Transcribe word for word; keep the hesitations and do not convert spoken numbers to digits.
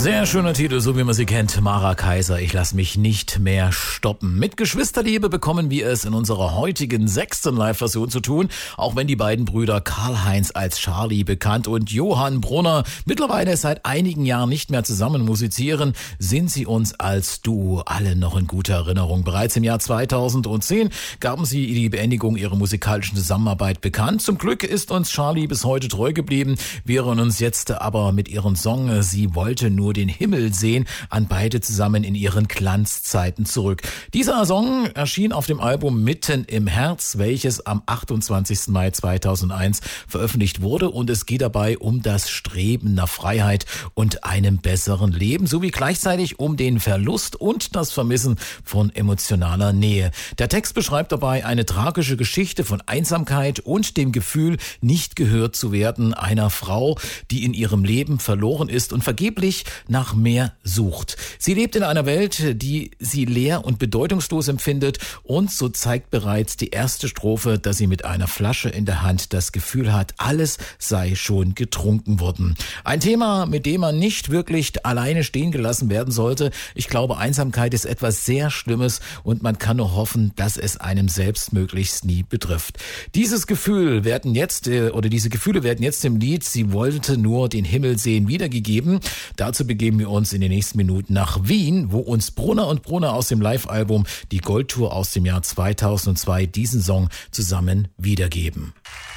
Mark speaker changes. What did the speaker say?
Speaker 1: Sehr schöner Titel, so wie man sie kennt. Mara Kaiser, ich lass mich nicht mehr stoppen. Mit Geschwisterliebe bekommen wir es in unserer heutigen sechsten Live-Version zu tun, auch wenn die beiden Brüder Karl-Heinz als Charlie bekannt und Johann Brunner mittlerweile seit einigen Jahren nicht mehr zusammen musizieren, sind sie uns als Duo alle noch in guter Erinnerung. Bereits im Jahr zweitausendzehn gaben sie die Beendigung ihrer musikalischen Zusammenarbeit bekannt. Zum Glück ist uns Charlie bis heute treu geblieben. Wir hören uns jetzt aber mit ihrem Song "Sie wollte nur den Himmel sehen" an beide zusammen in ihren Glanzzeiten zurück. Dieser Song erschien auf dem Album Mitten im Herz, welches am achtundzwanzigsten Mai zweitausendeins veröffentlicht wurde, und es geht dabei um das Streben nach Freiheit und einem besseren Leben, sowie gleichzeitig um den Verlust und das Vermissen von emotionaler Nähe. Der Text beschreibt dabei eine tragische Geschichte von Einsamkeit und dem Gefühl, nicht gehört zu werden, einer Frau, die in ihrem Leben verloren ist und vergeblich nach mehr sucht. Sie lebt in einer Welt, die sie leer und bedeutungslos empfindet, und so zeigt bereits die erste Strophe, dass sie mit einer Flasche in der Hand das Gefühl hat, alles sei schon getrunken worden. Ein Thema, mit dem man nicht wirklich alleine stehen gelassen werden sollte. Ich glaube, Einsamkeit ist etwas sehr Schlimmes und man kann nur hoffen, dass es einem selbst möglichst nie betrifft. Dieses Gefühl werden jetzt, oder diese Gefühle werden jetzt im Lied "Sie wollte nur den Himmel sehen" wiedergegeben. Dazu begeben wir uns in den nächsten Minuten nach Wien, wo uns Brunner und Brunner aus dem Live-Album Die Goldtour aus dem Jahr zweitausendzwei diesen Song zusammen wiedergeben.